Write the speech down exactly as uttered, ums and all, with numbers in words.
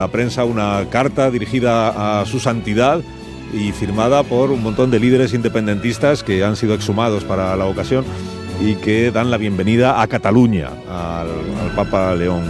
La prensa una carta dirigida a su santidad y firmada por un montón de líderes independentistas que han sido exhumados para la ocasión y que dan la bienvenida a Cataluña al, al Papa León